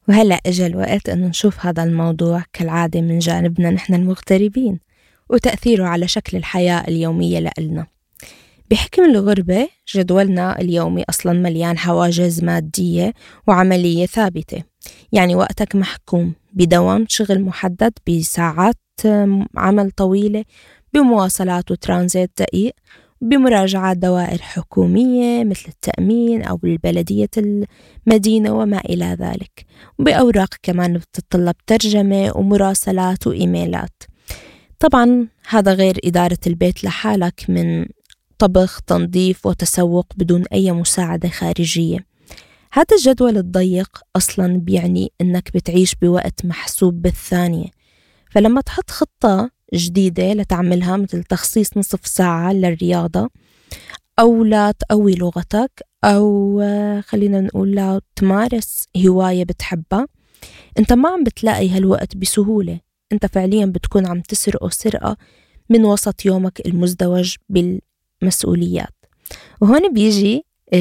وهلأ إجا الوقت أن نشوف هذا الموضوع كالعادة من جانبنا نحن المغتربين وتأثيره على شكل الحياة اليومية لإلنا. بحكم الغربة جدولنا اليومي أصلاً مليان حواجز مادية وعملية ثابتة، يعني وقتك محكوم بدوام شغل محدد، بساعات عمل طويلة، بمواصلات وترانزيت دقيق، بمراجعات دوائر حكومية مثل التأمين أو البلدية المدينة وما إلى ذلك، وبأوراق كمان بتتطلب ترجمة ومراسلات وإيميلات. طبعاً هذا غير إدارة البيت لحالك من طبخ، تنظيف وتسوق بدون أي مساعدة خارجية. هذا الجدول الضيق أصلاً بيعني إنك بتعيش بوقت محسوب بالثانية، فلما تحط خطة جديدة لتعملها مثل تخصيص نصف ساعة للرياضة أو لا تقوي لغتك أو خلينا نقول لا تمارس هواية بتحبها، أنت ما عم بتلاقي هالوقت بسهولة. أنت فعلياً بتكون عم تسرقه سرقة من وسط يومك المزدوج بالمسؤوليات. وهون بيجي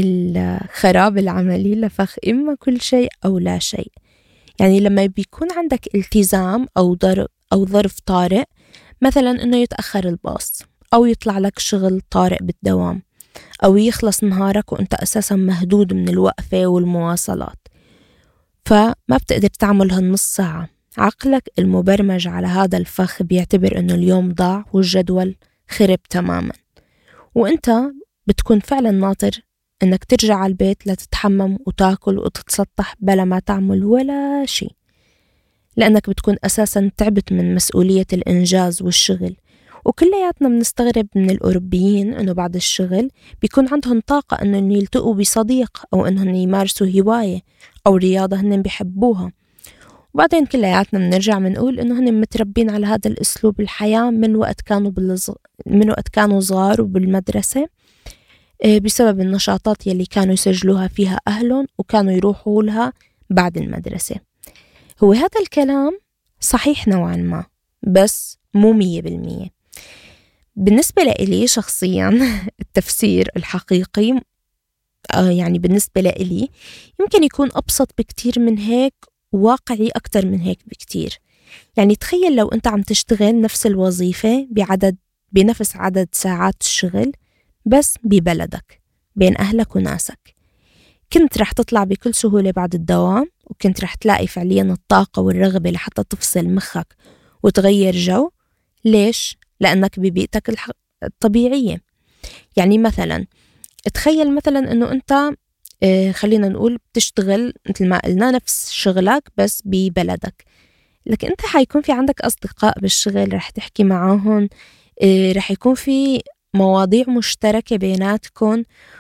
الخراب العملي لفخ إما كل شيء أو لا شيء. يعني لما بيكون عندك التزام أو ظرف طارئ، مثلا إنه يتأخر الباص أو يطلع لك شغل طارئ بالدوام أو يخلص نهارك وإنت أساسا مهدود من الوقفة والمواصلات، فما بتقدر تعمل هالنص ساعة. عقلك المبرمج على هذا الفخ بيعتبر إنه اليوم ضاع والجدول خرب تماما، وإنت بتكون فعلا ناطر إنك ترجع على البيت لتتحمم وتاكل وتتسطح بلا ما تعمل ولا شيء، لأنك بتكون أساسا تعبت من مسؤولية الإنجاز والشغل. وكلياتنا بنستغرب من الأوروبيين إنه بعد الشغل بيكون عندهم طاقة إنهم يلتقوا بصديق أو إنهم يمارسوا هواية أو رياضة هن بيحبوها، وبعدين كلياتنا بنرجع منقول إنه هن متربين على هذا الأسلوب الحياة من وقت كانوا صغار وبالمدرسة، بسبب النشاطات يلي كانوا يسجلوها فيها أهلهم وكانوا يروحوا لها بعد المدرسة. هو هذا الكلام صحيح نوعا ما بس مو 100%. بالنسبة لإلي شخصيا التفسير الحقيقي يعني بالنسبة لإلي يمكن يكون أبسط بكتير من هيك، واقعي أكتر من هيك بكتير. يعني تخيل لو أنت عم تشتغل نفس الوظيفة بنفس عدد ساعات الشغل بس ببلدك بين أهلك وناسك، كنت رح تطلع بكل سهولة بعد الدوام، وكنت رح تلاقي فعليا الطاقة والرغبة لحتى تفصل مخك وتغير جو. ليش؟ لأنك ببيئتك الطبيعية. يعني مثلا تخيل مثلا أنه أنت خلينا نقول بتشتغل مثل ما قلنا نفس شغلك بس ببلدك، لكن أنت حيكون في عندك أصدقاء بالشغل رح تحكي معاهم، رح يكون في مواضيع مشتركة بيناتكم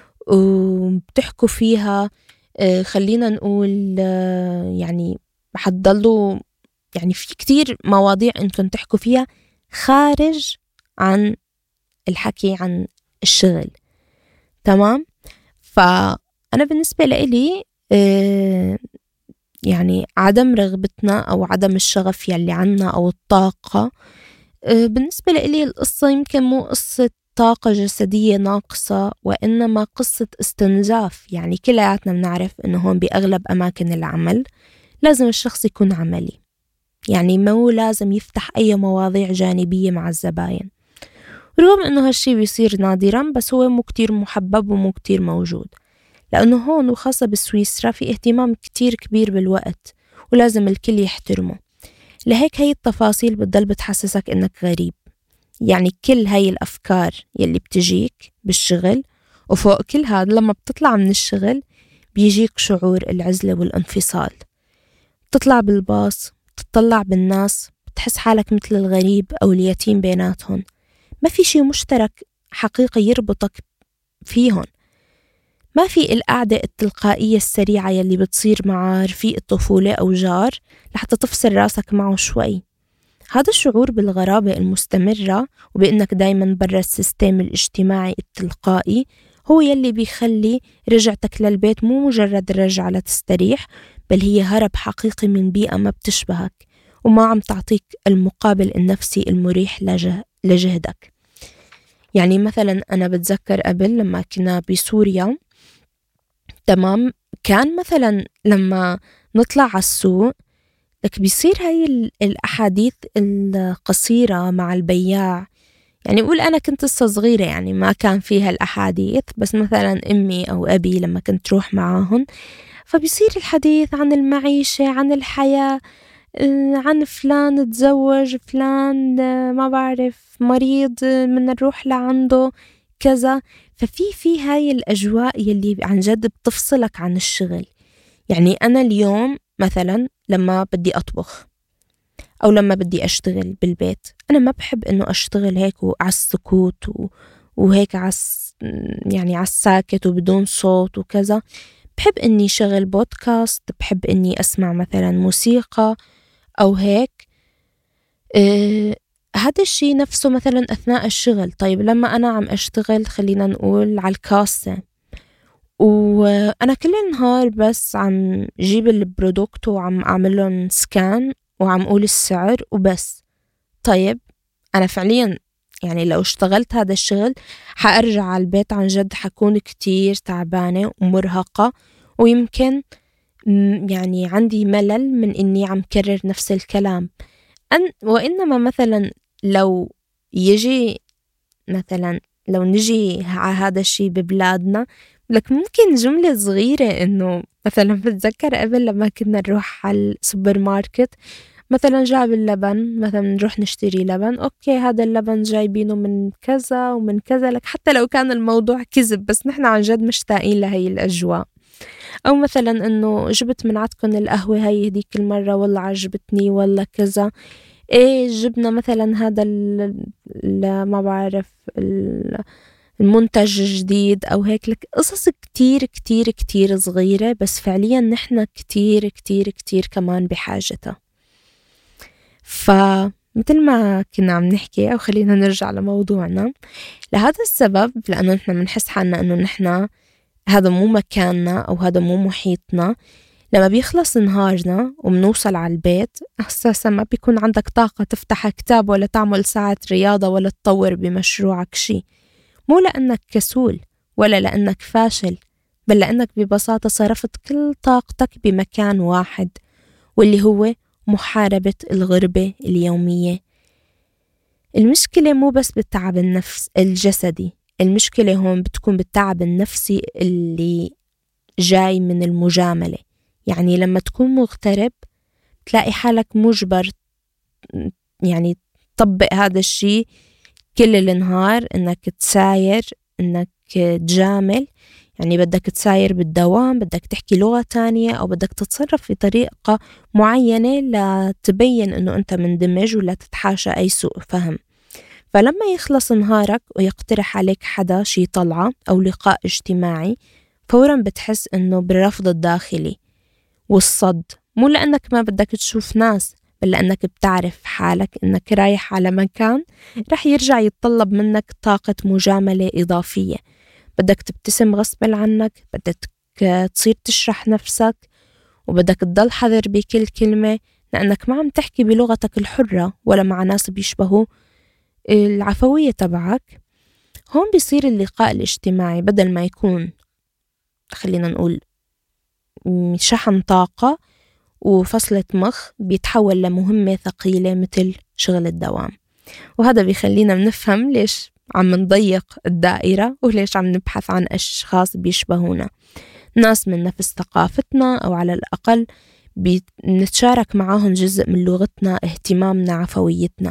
وبتحكوا فيها. خلينا نقول يعني حتضلوا يعني في كتير مواضيع أنتم تحكوا فيها خارج عن الحكي عن الشغل. تمام؟ فأنا بالنسبة لإلي يعني عدم رغبتنا أو عدم الشغف يلي عنا أو الطاقة، بالنسبة لإلي القصة يمكن مو قصة طاقة جسدية ناقصة، وإنما قصة استنزاف. يعني كلياتنا بنعرف إنه هون بأغلب أماكن العمل لازم الشخص يكون عملي، يعني مو لازم يفتح أي مواضيع جانبية مع الزباين، رغم إنه هالشي بيصير نادرا بس هو مو كتير محبب ومو كتير موجود، لأنه هون وخاصة بسويسرا في اهتمام كتير كبير بالوقت ولازم الكل يحترمه. لهيك هاي التفاصيل بتضل بتحسسك إنك غريب. يعني كل هاي الأفكار يلي بتجيك بالشغل، وفوق كل هذا لما بتطلع من الشغل بيجيك شعور العزلة والانفصال. بتطلع بالباص بتطلع بالناس بتحس حالك مثل الغريب أو اليتيم بيناتهم، ما في شي مشترك حقيقي يربطك فيهن. ما في القعدة التلقائية السريعة يلي بتصير مع رفيق الطفولة أو جار لحتى تفصل راسك معه شوي. هذا الشعور بالغرابة المستمرة وبأنك دايما برا السيستم الاجتماعي التلقائي هو يلي بيخلي رجعتك للبيت مو مجرد رجعة لتستريح، بل هي هرب حقيقي من بيئة ما بتشبهك وما عم تعطيك المقابل النفسي المريح لجهدك. يعني مثلا أنا بتذكر قبل لما كنا بسوريا، تمام، كان مثلا لما نطلع على السوق، لك بيصير هاي الأحاديث القصيرة مع البياع. يعني قول أنا كنت لسه صغيرة، يعني ما كان فيها الأحاديث، بس مثلا أمي أو أبي لما كنت روح معاهم فبيصير الحديث عن المعيشة، عن الحياة، عن فلان تزوج، فلان ما بعرف مريض من نروح لعنده كذا. ففي هاي الأجواء يلي عن جد بتفصلك عن الشغل. يعني أنا اليوم مثلا لما بدي أطبخ أو لما بدي أشتغل بالبيت، أنا ما بحب إنه أشتغل هيك وعلى السكوت وهيك يعني على الساكت وبدون صوت وكذا. بحب إني شغل بودكاست، بحب إني أسمع مثلا موسيقى أو هيك. هذا الشي نفسه مثلا أثناء الشغل. طيب لما أنا عم أشتغل خلينا نقول على الكاسة، وأنا كل النهار بس عم جيب البرودكت وعم أعملهم سكان وعم أقول السعر وبس. طيب أنا فعليا يعني لو اشتغلت هذا الشغل حأرجع على البيت عن جد حكون كتير تعبانة ومرهقة، ويمكن يعني عندي ملل من إني عم كرر نفس الكلام. وإنما مثلا لو يجي مثلا لو نجي على هذا الشي ببلادنا، لك ممكن جملة صغيرة إنه مثلا بتذكر قبل لما كنا نروح على السوبر ماركت، مثلا جاب اللبن، مثلا نروح نشتري لبن، أوكي هذا اللبن جايبينه من كذا ومن كذا، لك حتى لو كان الموضوع كذب بس نحن عن جد مشتاقين لهي الأجواء. أو مثلا إنه جبت من عندكم القهوة هاي هديك المرة والله عجبتني والله كذا، إيه جبنا مثلا هذا ما بعرف المنتج جديد أو هيك. لك قصص كتير كتير كتير صغيرة بس فعليا نحن كتير كتير كتير كمان بحاجتها. فمثل ما كنا عم نحكي، أو خلينا نرجع لموضوعنا، لهذا السبب لأنه نحن منحس حالنا أنه نحن هذا مو مكاننا أو هذا مو محيطنا. لما بيخلص نهارنا ومنوصل على البيت أساسا ما بيكون عندك طاقة تفتح كتاب ولا تعمل ساعة رياضة ولا تطور بمشروعك شي. مو لأنك كسول ولا لأنك فاشل، بل لأنك ببساطة صرفت كل طاقتك بمكان واحد، واللي هو محاربة الغربة اليومية. المشكلة مو بس بالتعب النفس الجسدي، المشكلة هون بتكون بالتعب النفسي اللي جاي من المجاملة. يعني لما تكون مغترب تلاقي حالك مجبر يعني تطبق هذا الشيء كل النهار، انك تساير، انك تجامل. يعني بدك تساير بالدوام، بدك تحكي لغة تانية، أو بدك تتصرف بطريقة معينة لتبين أنه أنت مندمج ولا تتحاشى أي سوء فهم. فلما يخلص نهارك ويقترح عليك حدا شي طلعة أو لقاء اجتماعي، فورا بتحس أنه بالرفض الداخلي والصد، مو لأنك ما بدك تشوف ناس، بل لأنك بتعرف حالك أنك رايح على مكان رح يرجع يتطلب منك طاقة مجاملة إضافية. بدك تبتسم غصب عنك، بدك تصير تشرح نفسك، وبدك تضل حذر بكل كلمة لأنك ما عم تحكي بلغتك الحرة ولا مع ناس بيشبهوا العفوية تبعك. هون بيصير اللقاء الاجتماعي بدل ما يكون خلينا نقول شحن طاقة وفصلة مخ، بيتحول لمهمة ثقيلة مثل شغل الدوام. وهذا بيخلينا بنفهم ليش عم نضيق الدائرة وليش عم نبحث عن أشخاص بيشبهونا، ناس من نفس ثقافتنا، أو على الأقل بنتشارك معاهم جزء من لغتنا، اهتمامنا، عفويتنا.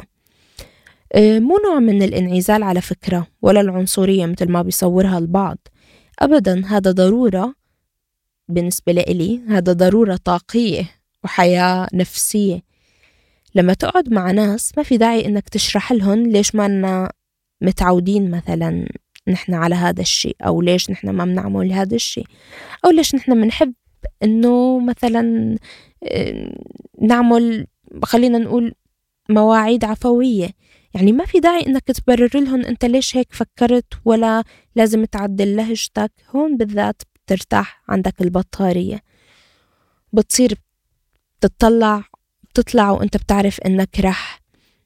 مو نوع من الانعزال على فكرة ولا العنصرية مثل ما بيصورها البعض أبدا. هذا ضرورة بالنسبة لي، هذا ضرورة طاقية وحياة نفسية. لما تقعد مع ناس ما في داعي إنك تشرح لهم ليش ما متعودين مثلا نحن على هذا الشيء، أو ليش نحن ما بنعمل هذا الشيء، أو ليش نحن منحب إنه مثلا نعمل خلينا نقول مواعيد عفوية. يعني ما في داعي إنك تبرر لهم أنت ليش هيك فكرت، ولا لازم تعدل لهجتك. هون بالذات بترتاح عندك البطارية، بتصير تطلع وأنت بتعرف إنك رح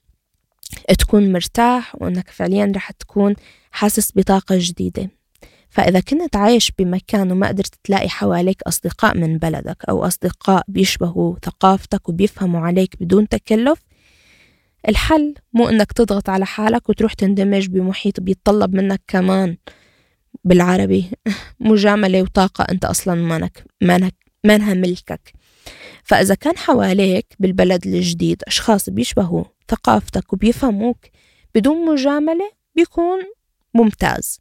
تكون مرتاح، وأنك فعليا رح تكون حاسس بطاقة جديدة. فإذا كنت عايش بمكان وما قدرت تلاقي حواليك أصدقاء من بلدك أو أصدقاء بيشبهوا ثقافتك وبيفهموا عليك بدون تكلف، الحل مو إنك تضغط على حالك وتروح تندمج بمحيط بيتطلب منك كمان بالعربي مجاملة وطاقة أنت أصلا مانها ملكك. فإذا كان حواليك بالبلد الجديد أشخاص بيشبهوا ثقافتك وبيفهموك بدون مجاملة بيكون ممتاز.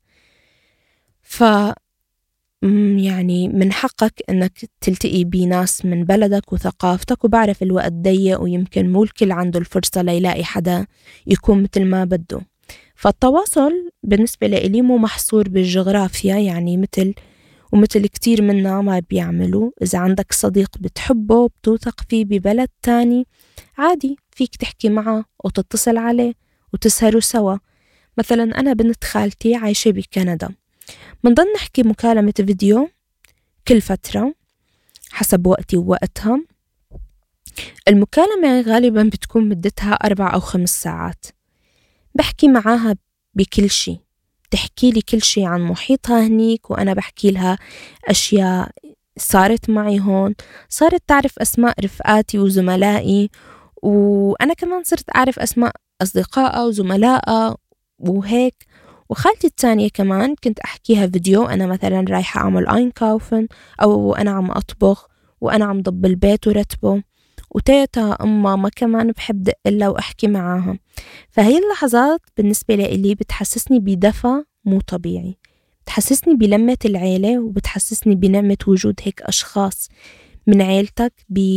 يعني من حقك أنك تلتقي بناس من بلدك وثقافتك، وبعرف الوقت ضيق ويمكن مو الكل عنده الفرصة ليلاقي حدا يكون مثل ما بده. فالتواصل بالنسبة لي مو محصور بالجغرافيا، يعني مثل كتير منا ما بيعملوا. إذا عندك صديق بتحبه بتوثق فيه ببلد تاني، عادي فيك تحكي معه وتتصل عليه وتسهروا سوا. مثلا أنا بنت خالتي عايشة بكندا، منضل نحكي مكالمة فيديو كل فترة حسب وقتي ووقتها. المكالمة غالبا بتكون مدتها 4 أو 5 ساعات. بحكي معاها بكل شي، تحكي لي كل شي عن محيطها هنيك، وأنا بحكي لها أشياء صارت معي هون. صارت تعرف أسماء رفقاتي وزملائي، وأنا كمان صرت أعرف أسماء أصدقائها وزملائها وهيك. وخالتي التانية كمان كنت أحكيها فيديو، أنا مثلا رايحة أعمل أينكاوفن أو أنا عم أطبخ وأنا عم ضب البيت ورتبه، وتيتا ماما كمان بحب دق لها وأحكي معاها. فهي اللحظات بالنسبة لي بتحسسني بدفى مو طبيعي، بتحسسني بلمة العيلة، وبتحسسني بنعمة وجود هيك أشخاص من عيلتك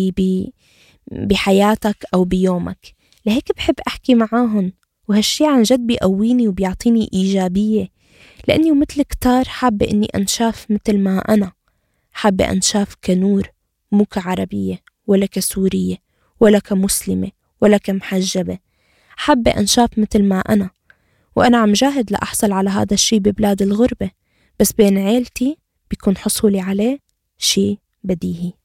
بحياتك أو بيومك. لهيك بحب أحكي معاهم، وهالشي عن جد بيقويني وبيعطيني إيجابية، لأني ومثل كتار حابة إني أنشاف مثل ما أنا حابة أنشاف كنور، مو كعربية ولا كسورية ولا كمسلمة ولا كمحجبة. حابة أنشاف مثل ما أنا، وأنا عم جاهد لأحصل على هذا الشي ببلاد الغربة، بس بين عيلتي بيكون حصولي عليه شي بديهي.